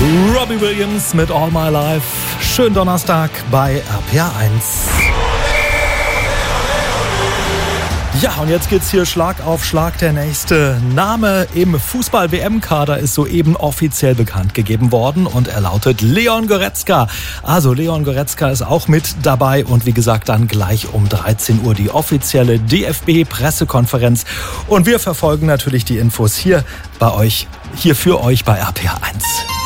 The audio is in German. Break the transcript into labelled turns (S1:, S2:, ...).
S1: Robbie Williams mit All My Life. Schönen Donnerstag bei RPR1. Ja, und jetzt geht's hier Schlag auf Schlag. Der nächste Name im Fußball-WM-Kader ist soeben offiziell bekannt gegeben worden und er lautet Leon Goretzka. Also Leon Goretzka ist auch mit dabei und wie gesagt dann gleich um 13 Uhr die offizielle DFB-Pressekonferenz. Und wir verfolgen natürlich die Infos hier für euch bei RPR1.